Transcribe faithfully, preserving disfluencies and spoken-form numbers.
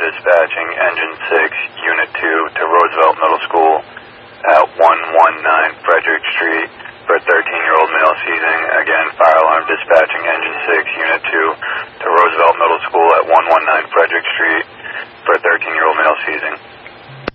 dispatching engine six, unit two to Roosevelt Middle School at one one nine Frederick Street for a thirteen-year-old male seizing. Again, fire alarm dispatching engine six, unit two to Roosevelt Middle School at one one nine Frederick Street for a thirteen-year-old male seizing.